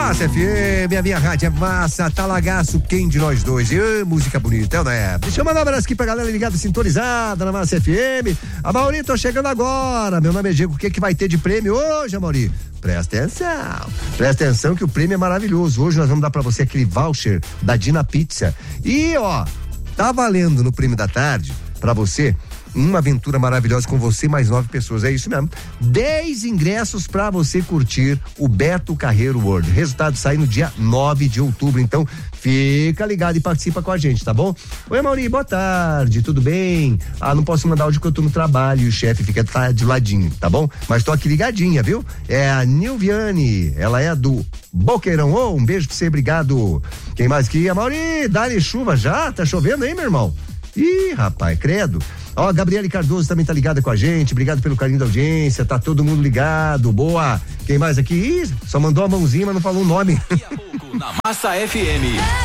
Massa FM, a minha rádio é massa, talagaço, quem de nós dois? Música bonita, né? Deixa eu mandar um abraço aqui pra galera ligada, sintonizada na Massa FM. A Mauri, tô chegando agora. Meu nome é Diego, o que vai ter de prêmio hoje, Mauri? Presta atenção que o prêmio é maravilhoso. Hoje nós vamos dar pra você aquele voucher da Dina Pizza. E ó, tá valendo no prêmio da tarde pra você uma aventura maravilhosa com você mais 9 pessoas, é isso mesmo. 10 ingressos pra você curtir o Beto Carreiro World. Resultado sai no dia 9 de outubro, então fica ligado e participa com a gente, tá bom? Oi, Mauri, boa tarde, tudo bem? Não posso mandar hoje porque eu tô no trabalho e o chefe fica de ladinho, tá bom? Mas tô aqui ligadinha, viu? É a Nilviane, ela é do Boqueirão. Um beijo pra você, obrigado. Quem mais que ia? Mauri, dá-lhe chuva já? Tá chovendo aí, meu irmão? Ih, rapaz, credo. Ó, Gabriele Cardoso também tá ligada com a gente, obrigado pelo carinho da audiência, tá todo mundo ligado, boa. Quem mais aqui? Ih, só mandou a mãozinha, mas não falou o nome. Daqui a pouco, na Massa FM.